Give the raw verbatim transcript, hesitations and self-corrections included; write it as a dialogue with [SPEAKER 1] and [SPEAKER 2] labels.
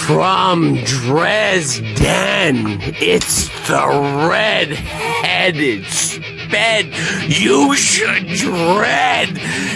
[SPEAKER 1] From Dresden, it's the red-headed sped you should dread.